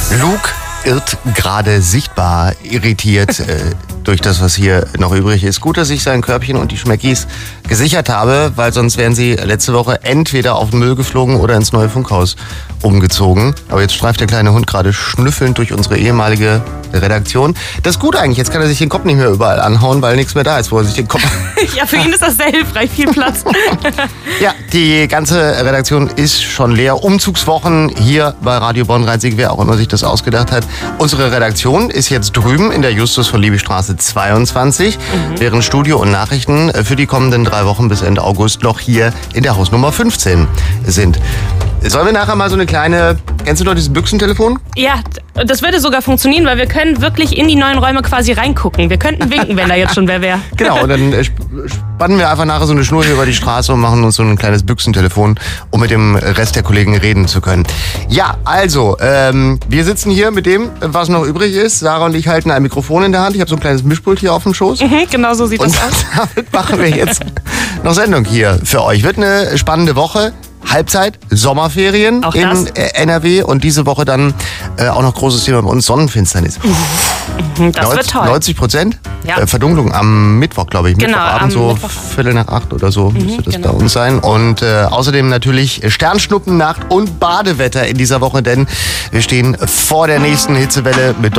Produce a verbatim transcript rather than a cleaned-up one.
Luke irrt gerade sichtbar irritiert äh, durch das, was hier noch übrig ist. Gut, dass ich sein Körbchen und die Schmeckis gesichert habe, weil sonst wären sie letzte Woche entweder auf den Müll geflogen oder ins neue Funkhaus umgezogen. Aber jetzt streift der kleine Hund gerade schnüffelnd durch unsere ehemalige Redaktion. Das ist gut eigentlich, jetzt kann er sich den Kopf nicht mehr überall anhauen, weil nichts mehr da ist, wo er sich den Kopf... Ja, für ihn ist das sehr hilfreich, viel Platz. Ja, die ganze Redaktion ist schon leer. Umzugswochen hier bei Radio Bonn-Rhein-Sieg, wer auch immer sich das ausgedacht hat. Unsere Redaktion ist jetzt drüben in der Justus von Liebigstraße zweiundzwanzig, mhm. während Studio und Nachrichten für die kommenden drei Wochen bis Ende August noch hier in der Hausnummer fünfzehn sind. Sollen wir nachher mal so eine kleine... Kennst du noch dieses Büchsentelefon? Ja, das würde sogar funktionieren, weil wir können wirklich in die neuen Räume quasi reingucken. Wir könnten winken, wenn da jetzt schon wer wäre. Genau, und dann spannen wir einfach nachher so eine Schnur hier über die Straße und machen uns so ein kleines Büchsentelefon, um mit dem Rest der Kollegen reden zu können. Ja, also, ähm, wir sitzen hier mit dem, was noch übrig ist. Sarah und ich halten ein Mikrofon in der Hand. Ich habe so ein kleines Mischpult hier auf dem Schoß. Mhm, genau so sieht und das aus. Damit machen wir jetzt noch Sendung hier für euch. Wird eine spannende Woche. Halbzeit, Sommerferien auch in N R W und diese Woche dann äh, auch noch großes Thema bei uns, Sonnenfinsternis. Mhm, das wird toll. neunzig Prozent Ja. äh, Verdunklung am Mittwoch, glaube ich. Genau, Mittwochabend am so Mittwoch. Viertel nach acht oder so Mhm, müsste das genau. bei uns sein. Und äh, außerdem natürlich Sternschnuppennacht und Badewetter in dieser Woche, denn wir stehen vor der nächsten Hitzewelle mit